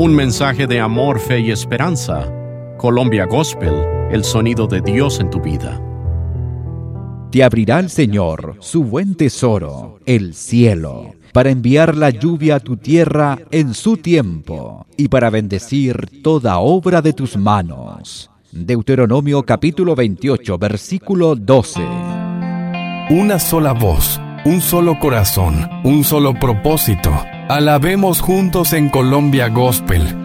Un mensaje de amor, fe y esperanza. Colombia Gospel, el sonido de Dios en tu vida. Te abrirá el Señor su buen tesoro, el cielo, para enviar la lluvia a tu tierra en su tiempo y para bendecir toda obra de tus manos. Deuteronomio capítulo 28, versículo 12. Una sola voz, un solo corazón, un solo propósito. Alabemos juntos en Colombia Gospel,